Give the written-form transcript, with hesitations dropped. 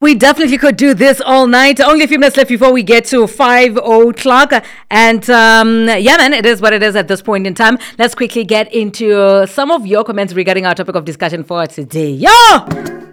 We definitely could do this all night. Only a few minutes left before we get to 5 o'clock. And yeah, man, it is what it is at this point in time. Let's quickly get into some of your comments regarding our topic of discussion for today. Yo!